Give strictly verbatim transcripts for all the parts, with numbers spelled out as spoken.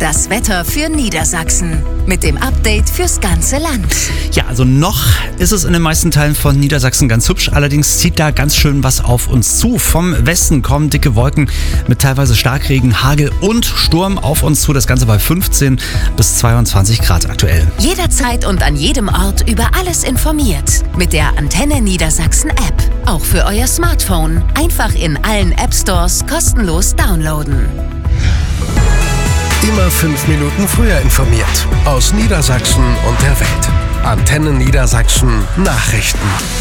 Das Wetter für Niedersachsen mit dem Update fürs ganze Land. Ja, also noch ist es in den meisten Teilen von Niedersachsen ganz hübsch. Allerdings zieht da ganz schön was auf uns zu. Vom Westen kommen dicke Wolken mit teilweise Starkregen, Hagel und Sturm auf uns zu. Das Ganze bei fünfzehn bis zweiundzwanzig Grad aktuell. Jederzeit und an jedem Ort über alles informiert. Mit der Antenne Niedersachsen App. Auch für euer Smartphone. Einfach in allen App Stores kostenlos downloaden. Immer fünf Minuten früher informiert. Aus Niedersachsen und der Welt. Antenne Niedersachsen Nachrichten.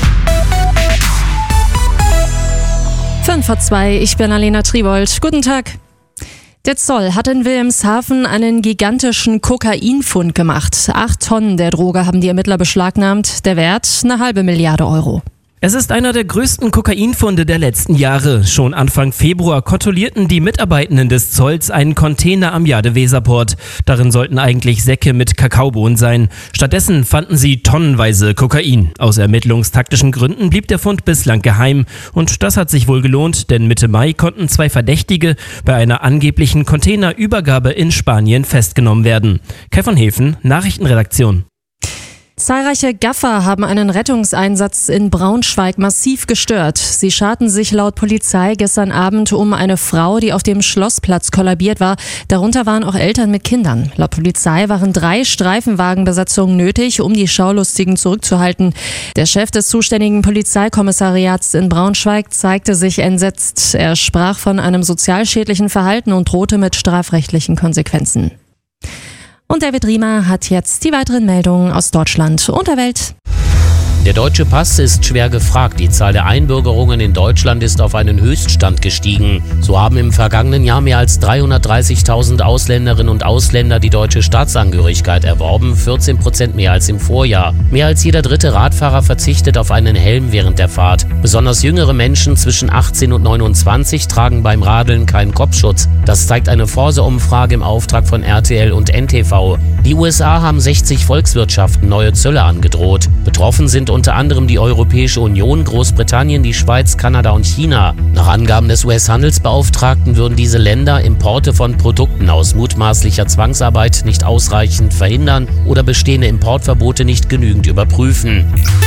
fünf vor zwei, ich bin Alena Tribold. Guten Tag. Der Zoll hat in Wilhelmshaven einen gigantischen Kokainfund gemacht. Acht Tonnen der Droge haben die Ermittler beschlagnahmt. Der Wert eine halbe Milliarde Euro. Es ist einer der größten Kokainfunde der letzten Jahre. Schon Anfang Februar kontrollierten die Mitarbeitenden des Zolls einen Container am Jade-Weserport. Darin sollten eigentlich Säcke mit Kakaobohnen sein. Stattdessen fanden sie tonnenweise Kokain. Aus ermittlungstaktischen Gründen blieb der Fund bislang geheim. Und das hat sich wohl gelohnt, denn Mitte Mai konnten zwei Verdächtige bei einer angeblichen Containerübergabe in Spanien festgenommen werden. Kai von Hefen, Nachrichtenredaktion. Zahlreiche Gaffer haben einen Rettungseinsatz in Braunschweig massiv gestört. Sie scharten sich laut Polizei gestern Abend um eine Frau, die auf dem Schlossplatz kollabiert war. Darunter waren auch Eltern mit Kindern. Laut Polizei waren drei Streifenwagenbesatzungen nötig, um die Schaulustigen zurückzuhalten. Der Chef des zuständigen Polizeikommissariats in Braunschweig zeigte sich entsetzt. Er sprach von einem sozialschädlichen Verhalten und drohte mit strafrechtlichen Konsequenzen. Und David Riemer hat jetzt die weiteren Meldungen aus Deutschland und der Welt. Der deutsche Pass ist schwer gefragt. Die Zahl der Einbürgerungen in Deutschland ist auf einen Höchststand gestiegen. So haben im vergangenen Jahr mehr als dreihundertdreißigtausend Ausländerinnen und Ausländer die deutsche Staatsangehörigkeit erworben, vierzehn Prozent mehr als im Vorjahr. Mehr als jeder dritte Radfahrer verzichtet auf einen Helm während der Fahrt. Besonders jüngere Menschen zwischen achtzehn und neunundzwanzig tragen beim Radeln keinen Kopfschutz. Das zeigt eine Forsa-Umfrage im Auftrag von R T L und N T V. Die U S A haben sechzig Volkswirtschaften neue Zölle angedroht. Betroffen sind unter anderem die Europäische Union, Großbritannien, die Schweiz, Kanada und China. Nach Angaben des U S-Handelsbeauftragten würden diese Länder Importe von Produkten aus mutmaßlicher Zwangsarbeit nicht ausreichend verhindern oder bestehende Importverbote nicht genügend überprüfen.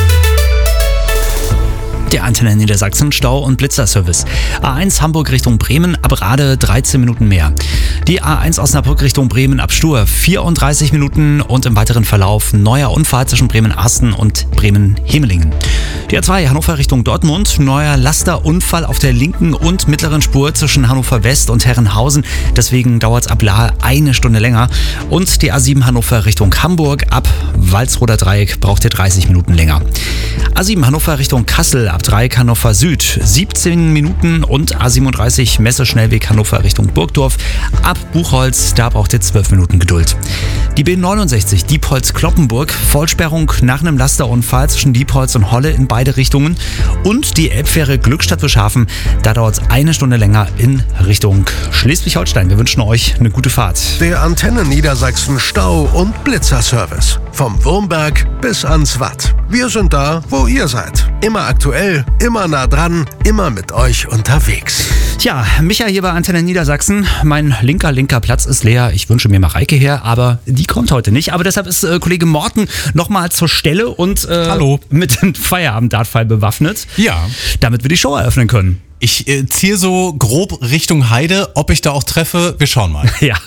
Der Antenne Niedersachsen Stau- und Blitzerservice. A eins Hamburg Richtung Bremen ab Rade dreizehn Minuten mehr. Die A eins Osnabrück Richtung Bremen ab Stur vierunddreißig Minuten und im weiteren Verlauf neuer Unfall zwischen Bremen-Asten und Bremen-Hemelingen. Die A zwei Hannover Richtung Dortmund, neuer Lasterunfall auf der linken und mittleren Spur zwischen Hannover West und Herrenhausen. Deswegen dauert es ab Lahe eine Stunde länger. Und die A sieben Hannover Richtung Hamburg ab Walsroder Dreieck braucht ihr dreißig Minuten länger. A sieben Hannover Richtung Kassel ab Dreieck Hannover Süd siebzehn Minuten und A siebenunddreißig Messe-Schnellweg Hannover Richtung Burgdorf ab Buchholz, da braucht ihr zwölf Minuten Geduld. Die B neunundsechzig Diepholz-Kloppenburg, Vollsperrung nach einem Lasterunfall zwischen Diepholz und Holle in beide Richtungen und die Elbfähre Glückstadt-Wischhafen, da dauert es eine Stunde länger in Richtung Schleswig-Holstein. Wir wünschen euch eine gute Fahrt. Der Antenne Niedersachsen Stau- und Blitzerservice. Vom Wurmberg bis ans Watt. Wir sind da, wo ihr seid. Immer aktuell, immer nah dran, immer mit euch unterwegs. Tja, Micha hier bei Antenne Niedersachsen. Mein linker, linker Platz ist leer. Ich wünsche mir Mareike her, aber die kommt heute nicht. Aber deshalb ist äh, Kollege Morten nochmal zur Stelle und äh, Hallo. mit dem Feierabend-Dartpfeil bewaffnet. Ja. Damit wir die Show eröffnen können. Ich äh, ziehe so grob Richtung Heide. Ob ich da auch treffe, wir schauen mal. Ja.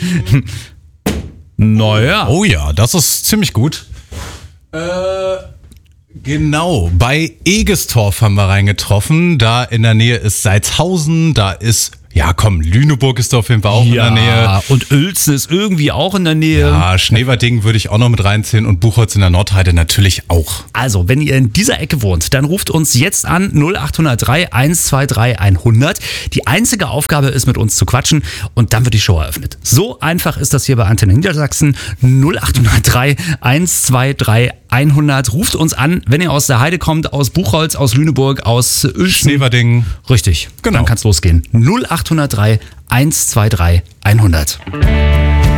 Naja. Oh ja, das ist ziemlich gut. Äh, genau, bei Egestorf haben wir reingetroffen. Da in der Nähe ist Salzhausen, da ist, ja komm, Lüneburg ist da auf jeden Fall auch ja, in der Nähe. Und Uelzen ist irgendwie auch in der Nähe. Ja, Schneverding würde ich auch noch mit reinziehen und Buchholz in der Nordheide natürlich auch. Also, wenn ihr in dieser Ecke wohnt, dann ruft uns jetzt an null acht null drei eins zwei drei hundert. Die einzige Aufgabe ist, mit uns zu quatschen und dann wird die Show eröffnet. So einfach ist das hier bei Antenne Niedersachsen. null acht null drei eins zwei drei hundert. Ruft uns an, wenn ihr aus der Heide kommt, aus Buchholz, aus Lüneburg, aus Uelzen. Schneverding. Richtig, genau. Dann kann's losgehen. null acht null drei eins zwei drei hundert.